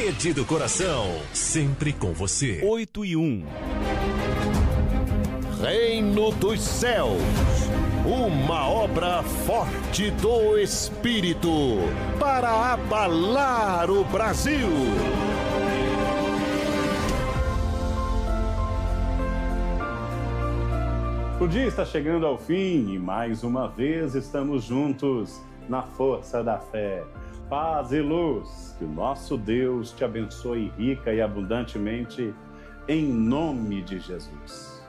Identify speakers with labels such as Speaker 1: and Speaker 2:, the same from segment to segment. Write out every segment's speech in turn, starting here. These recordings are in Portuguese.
Speaker 1: Rede do Coração, sempre com você.
Speaker 2: 8:01.
Speaker 3: Reino dos Céus, uma obra forte do Espírito para abalar o Brasil.
Speaker 4: O dia está chegando ao fim e mais uma vez estamos juntos na força da fé. Paz e luz, que o nosso Deus te abençoe rica e abundantemente, em nome de Jesus.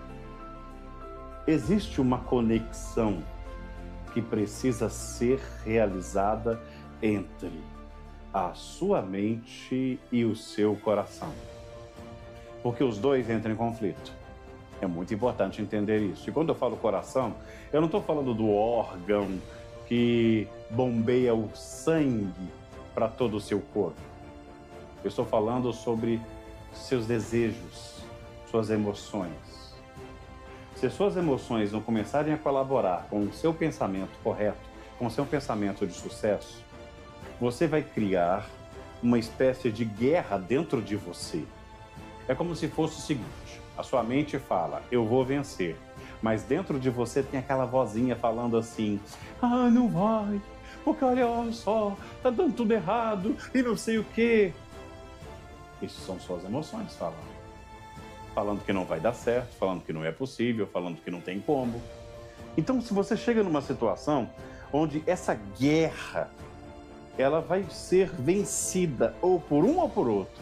Speaker 4: Existe uma conexão que precisa ser realizada entre a sua mente e o seu coração, porque os dois entram em conflito. É muito importante entender isso. E quando eu falo coração, eu não estou falando do órgão que bombeia o sangue para todo o seu corpo. Eu estou falando sobre seus desejos, suas emoções. Se suas emoções não começarem a colaborar com o seu pensamento correto, com o seu pensamento de sucesso, você vai criar uma espécie de guerra dentro de você. É como se fosse o seguinte: a sua mente fala, eu vou vencer. Mas dentro de você tem aquela vozinha falando assim, ah, não vai, porque olha só, tá dando tudo errado e não sei o quê. Isso são suas emoções falando. Falando que não vai dar certo, falando que não é possível, falando que não tem como. Então, se você chega numa situação onde essa guerra, ela vai ser vencida ou por um ou por outro,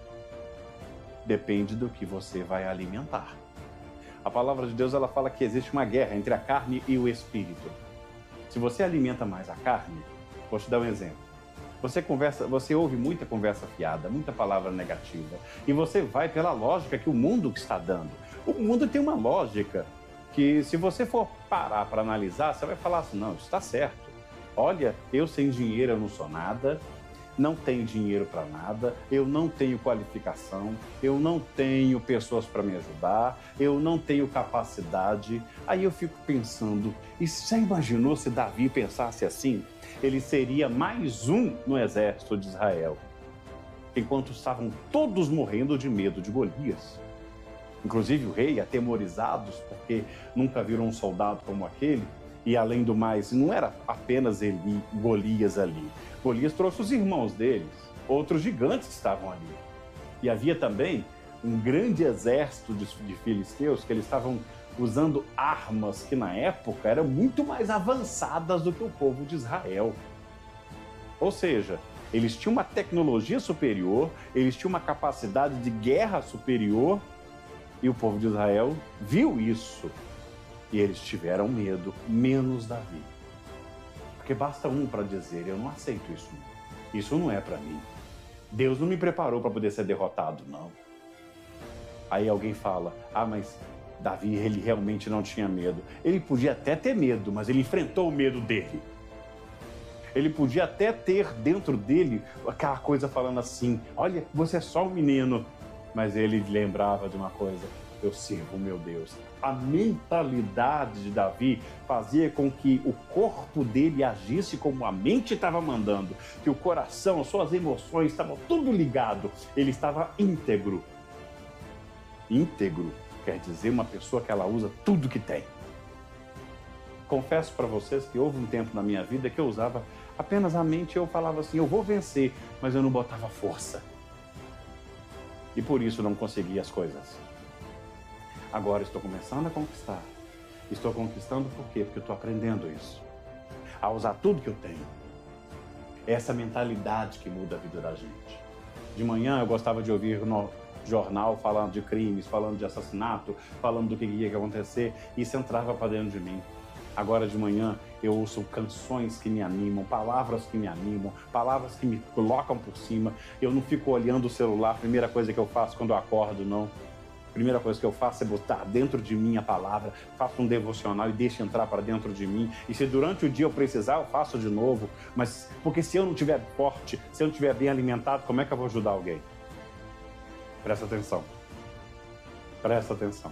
Speaker 4: depende do que você vai alimentar. A palavra de Deus, ela fala que existe uma guerra entre a carne e o espírito. Se você alimenta mais a carne, vou te dar um exemplo. Você ouve muita conversa fiada, muita palavra negativa, e você vai pela lógica que o mundo está dando. O mundo tem uma lógica que, se você for parar para analisar, você vai falar assim, não, isso está certo. Olha, eu sem dinheiro eu não sou nada, não tenho dinheiro para nada, eu não tenho qualificação, eu não tenho pessoas para me ajudar, eu não tenho capacidade. Aí eu fico pensando, e você imaginou se Davi pensasse assim? Ele seria mais um no exército de Israel, enquanto estavam todos morrendo de medo de Golias. Inclusive o rei, atemorizados, porque nunca viram um soldado como aquele. E além do mais, não era apenas ele, Golias ali. Golias trouxe os irmãos deles, outros gigantes que estavam ali. E havia também um grande exército de filisteus que eles estavam usando armas que na época eram muito mais avançadas do que o povo de Israel. Ou seja, eles tinham uma tecnologia superior, eles tinham uma capacidade de guerra superior, e o povo de Israel viu isso. E eles tiveram medo, menos Davi. Porque basta um para dizer, eu não aceito isso. Isso não é para mim. Deus não me preparou para poder ser derrotado, não. Aí alguém fala, ah, mas Davi, ele realmente não tinha medo. Ele podia até ter medo, mas ele enfrentou o medo dele. Ele podia até ter dentro dele aquela coisa falando assim, olha, você é só um menino. Mas ele lembrava de uma coisa, eu sirvo o meu Deus. A mentalidade de Davi fazia com que o corpo dele agisse como a mente estava mandando, que o coração, as suas emoções estavam tudo ligado. Ele estava íntegro. Íntegro quer dizer uma pessoa que ela usa tudo que tem. Confesso para vocês que houve um tempo na minha vida que eu usava apenas a mente, eu falava assim, eu vou vencer, mas eu não botava força. E por isso não conseguia as coisas. Agora estou começando a conquistar. Estou conquistando por quê? Porque eu estou aprendendo isso. A usar tudo que eu tenho. É essa mentalidade que muda a vida da gente. De manhã eu gostava de ouvir no jornal falando de crimes, falando de assassinato, falando do que ia acontecer. Isso entrava para dentro de mim. Agora de manhã eu ouço canções que me animam, palavras que me animam, palavras que me colocam por cima. Eu não fico olhando o celular, a primeira coisa que eu faço quando eu acordo, não. A primeira coisa que eu faço é botar dentro de mim a palavra, faço um devocional e deixo entrar para dentro de mim. E se durante o dia eu precisar, eu faço de novo. Mas porque se eu não estiver forte, se eu não estiver bem alimentado, como é que eu vou ajudar alguém? Presta atenção. Presta atenção.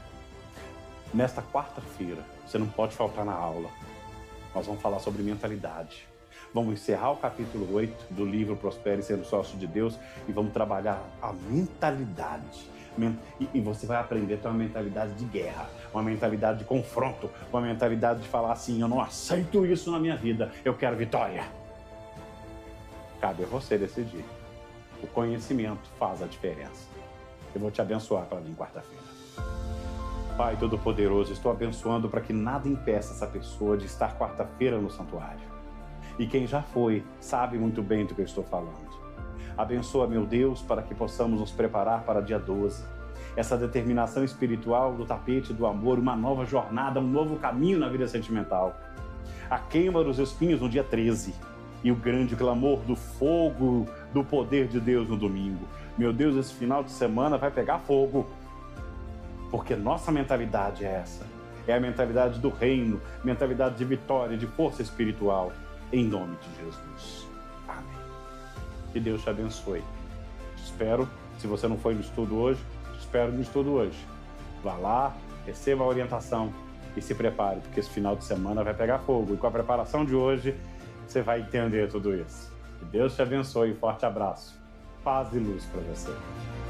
Speaker 4: Nesta quarta-feira, você não pode faltar na aula. Nós vamos falar sobre mentalidade. Vamos encerrar o capítulo 8 do livro Prospere Sendo Sócio de Deus e vamos trabalhar a mentalidade. E você vai aprender a ter uma mentalidade de guerra, uma mentalidade de confronto, uma mentalidade de falar assim: eu não aceito isso na minha vida, eu quero vitória. Cabe a você decidir. O conhecimento faz a diferença. Eu vou te abençoar para mim quarta-feira. Pai Todo-Poderoso, estou abençoando para que nada impeça essa pessoa de estar quarta-feira no santuário. E quem já foi, sabe muito bem do que eu estou falando. Abençoa, meu Deus, para que possamos nos preparar para dia 12. Essa determinação espiritual do tapete do amor, uma nova jornada, um novo caminho na vida sentimental. A queima dos espinhos no dia 13. E o grande clamor do fogo do poder de Deus no domingo. Meu Deus, esse final de semana vai pegar fogo. Porque nossa mentalidade é essa. É a mentalidade do reino, mentalidade de vitória, de força espiritual. Em nome de Jesus. Amém. Que Deus te abençoe. Te espero, se você não foi no estudo hoje, te espero no estudo hoje. Vá lá, receba a orientação e se prepare, porque esse final de semana vai pegar fogo. E com a preparação de hoje, você vai entender tudo isso. Que Deus te abençoe. Forte abraço. Paz e luz para você.